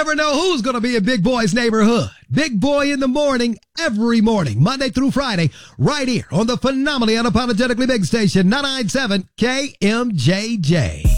never know who's going to be in Big Boy's neighborhood. Big Boy in the morning, every morning, Monday through Friday, right here on the phenomenally unapologetically big station, 997 KMJJ.